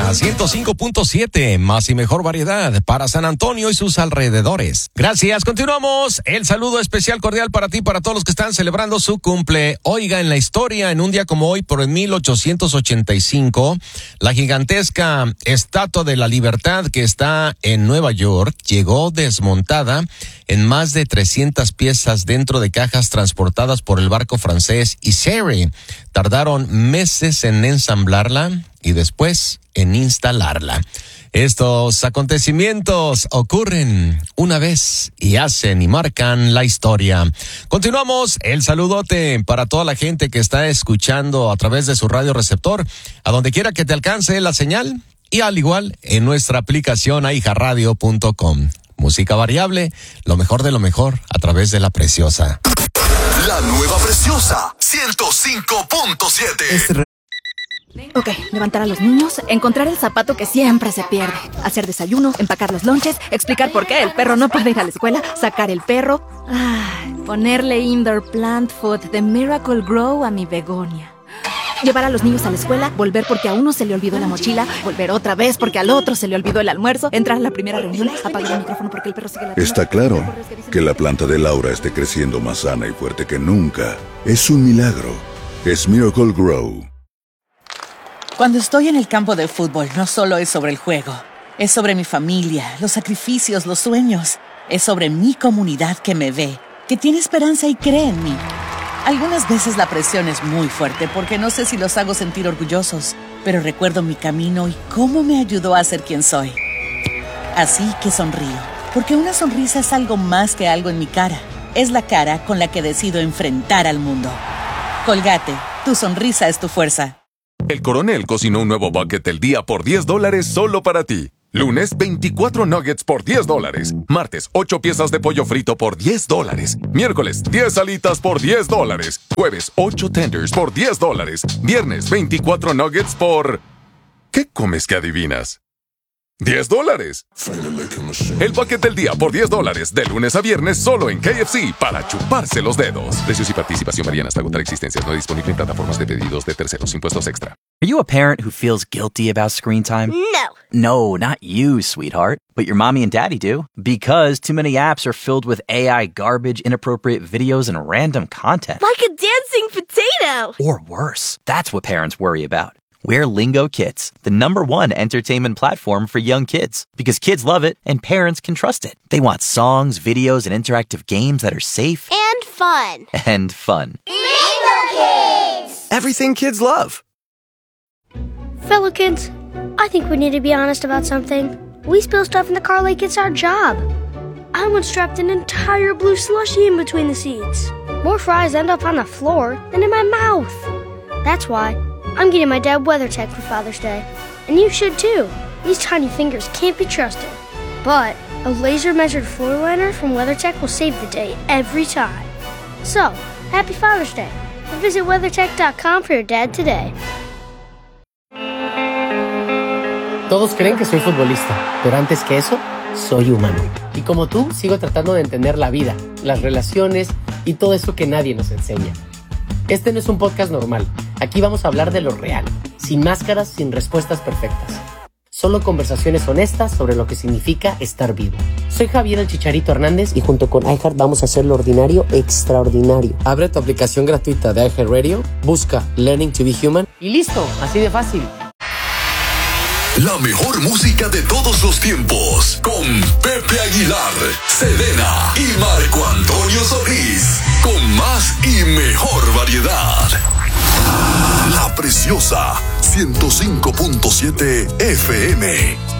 Preciosa 105.7, más y mejor variedad para San Antonio y sus alrededores. Gracias, continuamos. El saludo especial cordial para ti, para todos los que están celebrando su cumple. Oiga, en la historia, en un día como hoy, por el 1885, la gigantesca Estatua de la Libertad que está en Nueva York llegó desmontada en más de 300 piezas dentro de cajas transportadas por el barco francés Isere. Tardaron meses en ensamblarla y después en instalarla. Estos acontecimientos ocurren una vez y hacen y marcan la historia. Continuamos, el saludote para toda la gente que está escuchando a través de su radio receptor, a donde quiera que te alcance la señal, y al igual en nuestra aplicación iHeartRadio.com. Música variable, lo mejor de lo mejor a través de La Preciosa. La nueva Preciosa 105.7. Ok, levantar a los niños, encontrar el zapato que siempre se pierde, hacer desayuno, empacar los lonches, explicar por qué el perro no puede ir a la escuela, sacar el perro, ponerle indoor plant food de Miracle Grow a mi begonia. Llevar a los niños a la escuela, volver porque a uno se le olvidó la mochila, volver otra vez porque al otro se le olvidó el almuerzo, entrar a la primera reunión, apagar el micrófono porque el perro sigue ladrando. Está claro que la planta de Laura esté creciendo más sana y fuerte que nunca. Es un milagro. Es Miracle Grow. Cuando estoy en el campo de fútbol, no solo es sobre el juego. Es sobre mi familia, los sacrificios, los sueños. Es sobre mi comunidad que me ve, que tiene esperanza y cree en mí. Algunas veces la presión es muy fuerte porque no sé si los hago sentir orgullosos, pero recuerdo mi camino y cómo me ayudó a ser quien soy. Así que sonrío, porque una sonrisa es algo más que algo en mi cara. Es la cara con la que decido enfrentar al mundo. Colgate, tu sonrisa es tu fuerza. El Coronel cocinó un nuevo bucket del día por $10 solo para ti. Lunes, 24 nuggets por $10. Martes, 8 piezas de pollo frito por $10. Miércoles, 10 alitas por $10. Jueves, 8 tenders por $10. Viernes, 24 nuggets por... ¿Qué comes que adivinas? $10. El bucket del día por $10, de lunes a viernes solo en KFC, para chuparse los dedos. Precios y participación varían hasta agotar existencias. No disponible en plataformas de pedidos de terceros. Impuestos extra. Are you a parent who feels guilty about screen time? No. No, not you, sweetheart. But your mommy and daddy do. Because too many apps are filled with AI garbage, inappropriate videos, and random content. Like a dancing potato. Or worse. That's what parents worry about. We're Lingo Kids, the #1 entertainment platform for young kids. Because kids love it and parents can trust it. They want songs, videos, and interactive games that are safe. And fun. And fun. Lingo Kids! Everything kids love. Fellow kids, I think we need to be honest about something. We spill stuff in the car like it's our job. I once dropped an entire blue slushie in between the seats. More fries end up on the floor than in my mouth. That's why I'm getting my dad WeatherTech for Father's Day. And you should too. These tiny fingers can't be trusted. But a laser-measured floor liner from WeatherTech will save the day every time. So, happy Father's Day. And visit WeatherTech.com for your dad today. Todos creen que soy futbolista, pero antes que eso, soy humano. Y como tú, sigo tratando de entender la vida, las relaciones y todo eso que nadie nos enseña. Este no es un podcast normal. Aquí vamos a hablar de lo real, sin máscaras, sin respuestas perfectas. Solo conversaciones honestas sobre lo que significa estar vivo. Soy Javier el Chicharito Hernández y junto con iHeart vamos a hacer lo ordinario extraordinario. Abre tu aplicación gratuita de iHeartRadio, busca Learning to be Human y listo, así de fácil. La mejor música de todos los tiempos, con Pepe Aguilar, Selena y Marco Antonio Solís, con más y mejor variedad. La Preciosa 105.7 FM.